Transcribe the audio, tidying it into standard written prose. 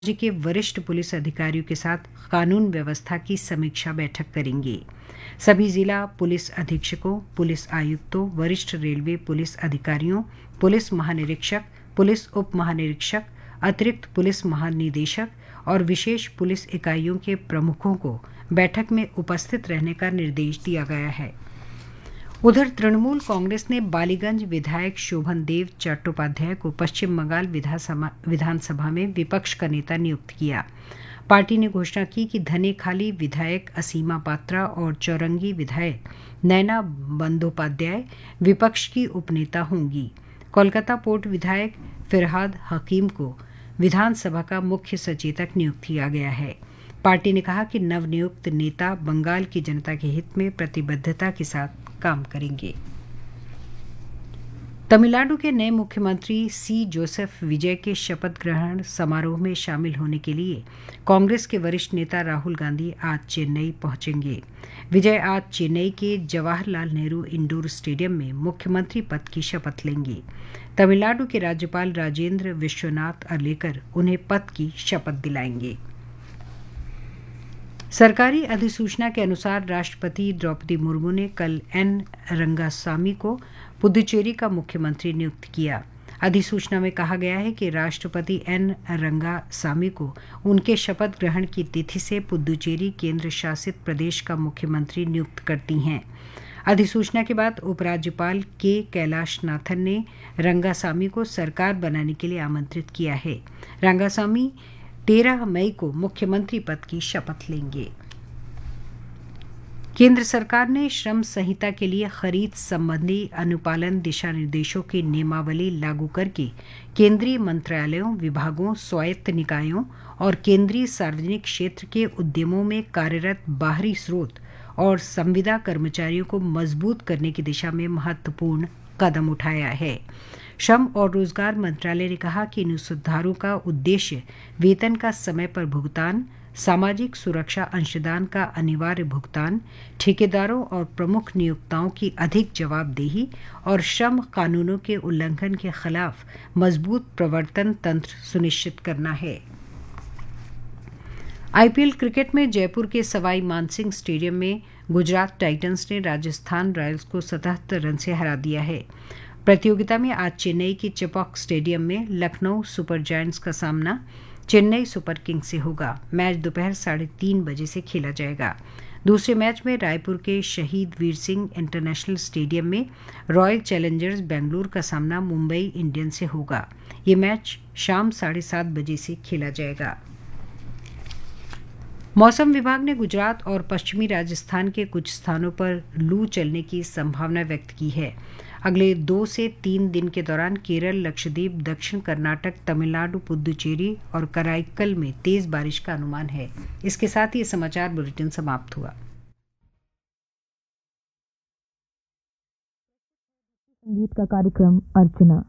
राज्य के वरिष्ठ पुलिस अधिकारियों के साथ कानून व्यवस्था की समीक्षा बैठक करेंगे। सभी जिला पुलिस अधीक्षकों, पुलिस आयुक्तों, वरिष्ठ रेलवे पुलिस अधिकारियों, पुलिस महानिरीक्षक, पुलिस उप महानिरीक्षक, अतिरिक्त पुलिस महानिदेशक और विशेष पुलिस इकाइयों के प्रमुखों को बैठक में उपस्थित रहने का निर्देश दिया गया है। उधर तृणमूल कांग्रेस ने बालीगंज विधायक शोभन देव चट्टोपाध्याय को पश्चिम बंगाल विधानसभा में विपक्ष का नेता नियुक्त किया। पार्टी ने घोषणा की कि धनेखाली विधायक असीमा पात्रा और चौरंगी विधायक नैना बंदोपाध्याय विपक्ष की उपनेता होंगी। कोलकाता पोर्ट विधायक फिरहाद हकीम को विधानसभा का मुख्य सचेतक नियुक्त किया गया है। पार्टी ने कहा कि नवनियुक्त नेता बंगाल की जनता के हित में प्रतिबद्धता के साथ काम करेंगे। तमिलनाडु के नए मुख्यमंत्री सी जोसेफ विजय के शपथ ग्रहण समारोह में शामिल होने के लिए कांग्रेस के वरिष्ठ नेता राहुल गांधी आज चेन्नई पहुंचेंगे। विजय आज चेन्नई के जवाहरलाल नेहरू इंडोर स्टेडियम में मुख्यमंत्री पद की शपथ लेंगे। तमिलनाडु के राज्यपाल राजेंद्र विश्वनाथ अर्लेकर उन्हें पद की शपथ दिलाएंगे। सरकारी अधिसूचना के अनुसार राष्ट्रपति द्रौपदी मुर्मू ने कल एन रंगासामी को पुदुचेरी का मुख्यमंत्री नियुक्त किया। अधिसूचना में कहा गया है कि राष्ट्रपति एन रंगासामी को उनके शपथ ग्रहण की तिथि से पुदुचेरी केंद्र शासित प्रदेश का मुख्यमंत्री नियुक्त करती हैं। अधिसूचना के बाद उपराज्यपाल के कैलाशनाथन ने रंगासामी को सरकार बनाने के लिए आमंत्रित किया है। रंगासामी 13 मई को मुख्यमंत्री पद की शपथ लेंगे। केंद्र सरकार ने श्रम संहिता के लिए खरीद संबंधी अनुपालन दिशा निर्देशों की नियमावली लागू करके केंद्रीय मंत्रालयों, विभागों, स्वायत्त निकायों और केंद्रीय सार्वजनिक क्षेत्र के उद्यमों में कार्यरत बाहरी स्रोत और संविदा कर्मचारियों को मजबूत करने की दिशा में महत्वपूर्ण कदम उठाया है। श्रम और रोजगार मंत्रालय ने कहा कि इन सुधारों का उद्देश्य वेतन का समय पर भुगतान, सामाजिक सुरक्षा अंशदान का अनिवार्य भुगतान, ठेकेदारों और प्रमुख नियोक्ताओं की अधिक जवाबदेही और श्रम कानूनों के उल्लंघन के खिलाफ मजबूत प्रवर्तन तंत्र सुनिश्चित करना है। आईपीएल क्रिकेट में जयपुर के सवाई मानसिंह स्टेडियम में गुजरात टाइटंस ने राजस्थान रॉयल्स को 77 रन से हरा दिया है। प्रतियोगिता में आज चेन्नई के चेपॉक स्टेडियम में लखनऊ सुपर जायंट्स का सामना चेन्नई सुपर किंग्स से होगा। मैच दोपहर 3:30 बजे से खेला जाएगा। दूसरे मैच में रायपुर के शहीद वीर सिंह इंटरनेशनल स्टेडियम में रॉयल चैलेंजर्स बेंगलुरु का सामना मुंबई इंडियंस से होगा। ये मैच शाम 7:30 बजे से खेला जाएगा। मौसम विभाग ने गुजरात और पश्चिमी राजस्थान के कुछ स्थानों पर लू चलने की संभावना व्यक्त की है। अगले 2 से 3 दिन के दौरान केरल, लक्षद्वीप, दक्षिण कर्नाटक, तमिलनाडु, पुदुचेरी और कराईकल में तेज बारिश का अनुमान है। इसके साथ ही समाचार बुलेटिन समाप्त हुआ। संगीत का कार्यक्रम अर्चना।